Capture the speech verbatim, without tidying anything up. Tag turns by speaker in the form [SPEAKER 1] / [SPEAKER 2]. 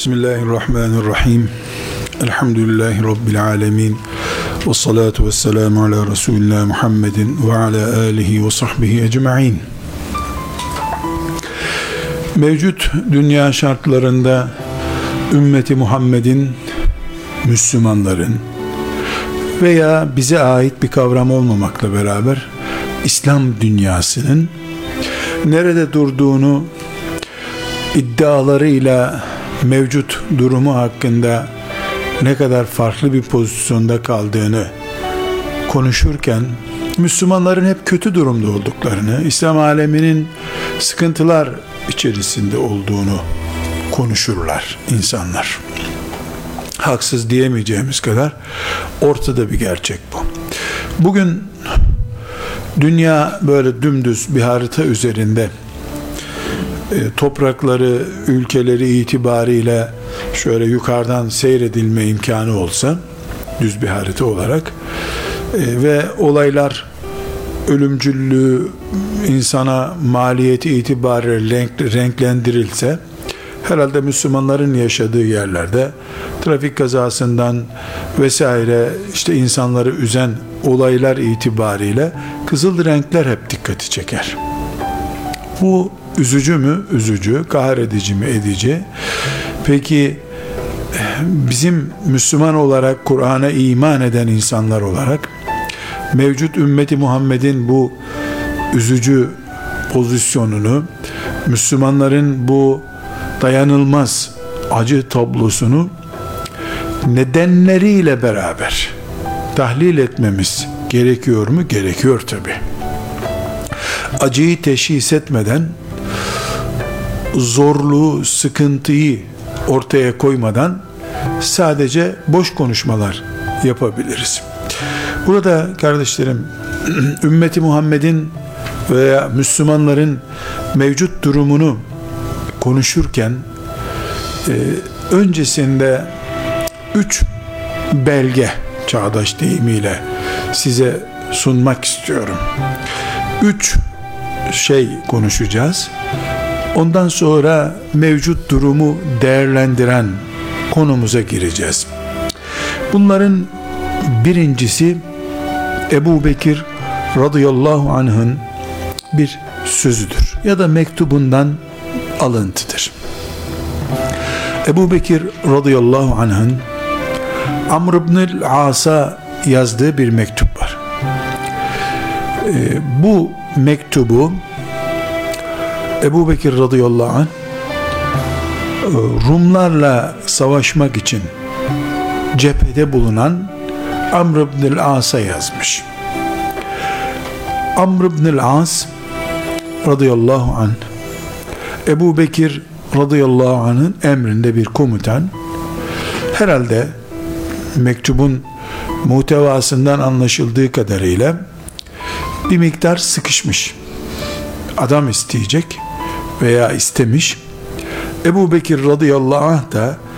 [SPEAKER 1] Bismillahirrahmanirrahim. Elhamdülillahi Rabbil alemin. Ve salatu ve selamu ala Resulullah Muhammedin ve ala alihi ve sahbihi ecma'in. Mevcut dünya şartlarında ümmeti Muhammed'in, Müslümanların veya bize ait bir kavram olmamakla beraber İslam dünyasının nerede durduğunu, iddialarıyla mevcut durumu hakkında ne kadar farklı bir pozisyonda kaldığını konuşurken Müslümanların hep kötü durumda olduklarını, İslam aleminin sıkıntılar içerisinde olduğunu konuşurlar insanlar. Haksız diyemeyeceğimiz kadar ortada bir gerçek bu. Bugün dünya böyle dümdüz bir harita üzerinde toprakları, ülkeleri itibariyle şöyle yukarıdan seyredilme imkanı olsa, düz bir harita olarak ve olaylar ölümcüllüğü, insana maliyeti itibariyle renklendirilse, herhalde Müslümanların yaşadığı yerlerde trafik kazasından vesaire işte insanları üzen olaylar itibariyle kızıl renkler hep dikkati çeker. Bu üzücü mü? Üzücü. Kahredici mi? Edici. Peki bizim Müslüman olarak, Kur'an'a iman eden insanlar olarak mevcut ümmeti Muhammed'in bu üzücü pozisyonunu, Müslümanların bu dayanılmaz acı tablosunu nedenleriyle beraber tahlil etmemiz gerekiyor mu? Gerekiyor tabii. Acıyı teşhis etmeden, zorluğu, sıkıntıyı ortaya koymadan sadece boş konuşmalar yapabiliriz. Burada kardeşlerim, ümmeti Muhammed'in veya Müslümanların mevcut durumunu konuşurken e, öncesinde üç belge, çağdaş deyimiyle size sunmak istiyorum. Üç şey konuşacağız. Ondan sonra mevcut durumu değerlendiren konumuza gireceğiz. Bunların birincisi Ebu Bekir radıyallahu anh'ın bir sözüdür ya da mektubundan alıntıdır. Ebu Bekir radıyallahu anh'ın Amr ibn As'a yazdığı bir mektup var. Ee, bu mektubu Ebu Bekir radıyallahu anh Rumlarla savaşmak için cephede bulunan Amr ibn As'a yazmış. Amr ibn As radıyallahu anh Ebu Bekir radıyallahu anh'ın emrinde bir komutan. Herhalde mektubun muhtevasından anlaşıldığı kadarıyla bir miktar sıkışmış. Adam isteyecek veya istemiş. Ebu Bekir radıyallahu anh da